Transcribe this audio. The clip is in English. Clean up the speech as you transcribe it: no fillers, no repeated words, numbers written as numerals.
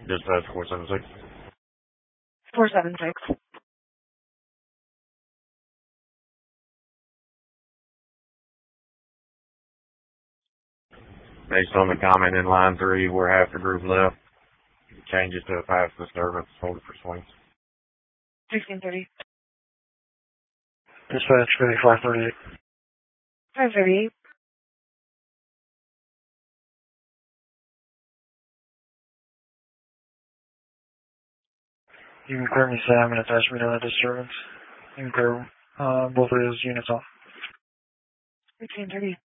Dispatch 476. 476. Based on the comment in line 3, where half the group left, change it to a fast disturbance, hold it for swings. 1630. Dispatch 538. 538. You can currently say I'm going to attach me to that disturbance. You can clear both of those units off. 1630.